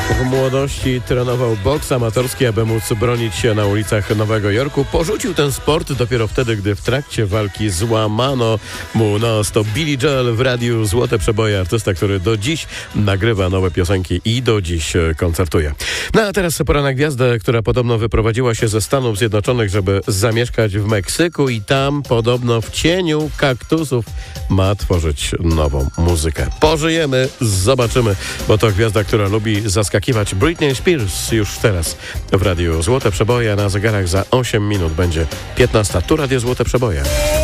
W młodości trenował boks amatorski, aby móc bronić się na ulicach Nowego Jorku. Porzucił ten sport dopiero wtedy, gdy w trakcie walki złamano mu nos. To Billy Joel w radiu Złote Przeboje, artysta, który do dziś nagrywa nowe piosenki i do dziś koncertuje. No a teraz pora na gwiazdę, która podobno wyprowadziła się ze Stanów Zjednoczonych, żeby zamieszkać w Meksyku i tam podobno w cieniu kaktusów ma tworzyć nową muzykę. Pożyjemy, zobaczymy, bo to gwiazda, która lubi zaskakiwać. Britney Spears już teraz w radiu Złote Przeboje, na zegarach za 8 minut będzie 15. Tu Radio Złote Przeboje.